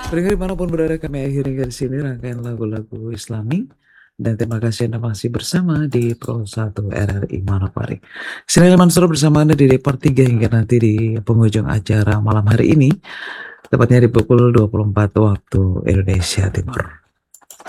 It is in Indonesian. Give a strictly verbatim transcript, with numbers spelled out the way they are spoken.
Pendengar dimanapun berada, kami akhiri dari sini rangkaian lagu-lagu Islami, dan terima kasih Anda masih bersama di Pro satu R R I Manokwari. Saya Mansur bersama Anda di part tiga hingga nanti di penghujung acara malam hari ini, tepatnya di pukul dua puluh empat waktu Indonesia Timur.